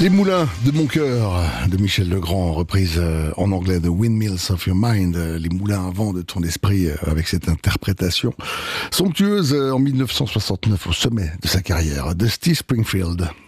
Les moulins de mon cœur de Michel Legrand, reprise en anglais de Windmills of Your Mind, les moulins à vent de ton esprit, avec cette interprétation somptueuse en 1969 au sommet de sa carrière, Dusty Springfield.